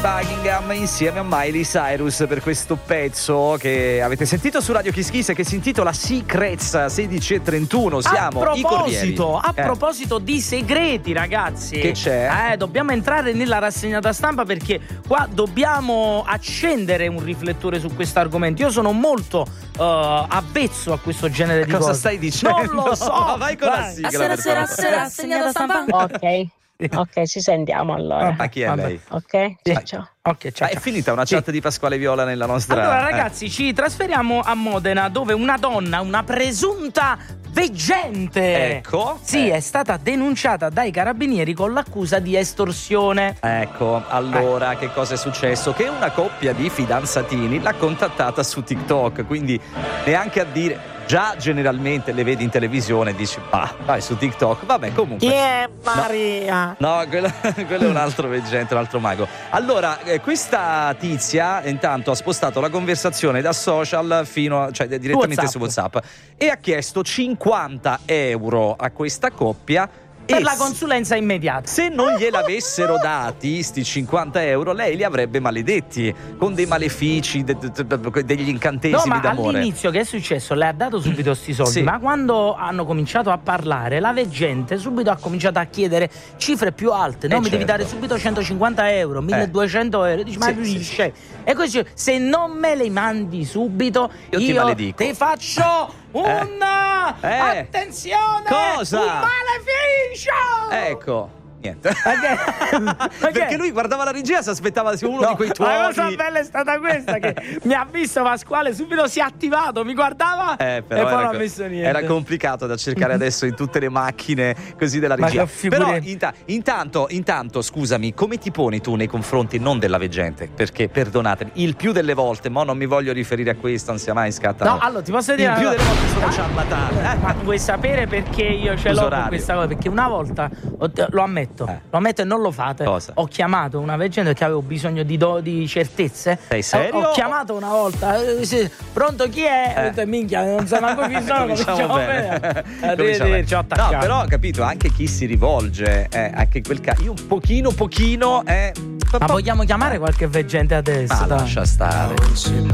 Buckingham insieme a Miley Cyrus per questo pezzo che avete sentito su Radio Kiss Kiss, che si intitola Secrets. 16:31 siamo i Corrieri. A proposito di segreti, ragazzi, che c'è? Dobbiamo entrare nella rassegnata stampa, perché qua dobbiamo accendere un riflettore su questo argomento. Io sono molto avvezzo a questo genere di cose. Cosa stai dicendo? Non lo so. Vai con la sigla. Rassegnata stampa. Ok, ci sentiamo allora. Ma chi è lei? Ok, ciao. Ok, ciao. È finita una chat di Pasquale Viola nella nostra. Allora, ragazzi, ci trasferiamo a Modena, dove una donna, una presunta veggente, ecco, sì, è stata denunciata dai carabinieri con l'accusa di estorsione. Ecco, allora che cosa è successo? Che una coppia di fidanzatini l'ha contattata su TikTok, quindi neanche a dire. Già generalmente le vedi in televisione e dici, vai su TikTok, vabbè, comunque. Chi è Maria? No, quello è un altro veggente, un altro mago. Allora, questa tizia intanto ha spostato la conversazione da social direttamente su WhatsApp e ha chiesto 50 euro a questa coppia. Per la consulenza immediata. Se non gliel'avessero dati sti 50 euro, lei li avrebbe maledetti con dei malefici, degli incantesimi d'amore. All'inizio che è successo? Le ha dato subito sti soldi, sì. Ma quando hanno cominciato a parlare, la veggente subito ha cominciato a chiedere cifre più alte. No, mi devi dare subito 150 euro, 1200 euro. Dici, ma sì. E così, se non me li mandi subito, io ti maledico. Ti faccio attenzione! Cosa? Un maleficio! Ecco. Niente. Perché lui guardava la regia e si aspettava uno di quei tuoni. La cosa bella è stata questa, che mi ha visto Pasquale, subito si è attivato, mi guardava e poi non ha messo niente. Era complicato da cercare adesso in tutte le macchine così della regia. Però intanto scusami, come ti poni tu nei confronti non della veggente? Perché perdonatemi, il più delle volte, ma non mi voglio riferire a questo, non sia mai scatta. No, allora ti posso dire, il più delle volte sono ciarlatani. Ma vuoi sapere perché io ce l'ho con questa cosa? Perché una volta lo ammetto e non lo fate. Cosa? Ho chiamato una veggente perché avevo bisogno di certezze. Sei serio? Ho chiamato una volta, pronto, chi è? Ho detto, minchia, non so manco chi sono. Cominciamo bene. Arrivederci, ho attaccato. No, però capito, anche chi si rivolge, anche in quel caso, io un pochino ma vogliamo chiamare qualche veggente adesso? Ma lascia stare.